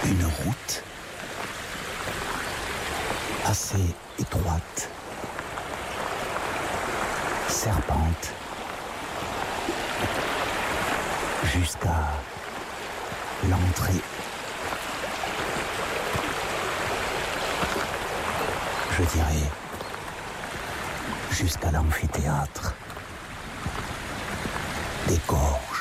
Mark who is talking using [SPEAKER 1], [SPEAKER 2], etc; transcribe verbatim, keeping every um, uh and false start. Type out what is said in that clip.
[SPEAKER 1] Une route assez étroite, serpente, jusqu'à l'entrée. Je dirais jusqu'à l'amphithéâtre. Décor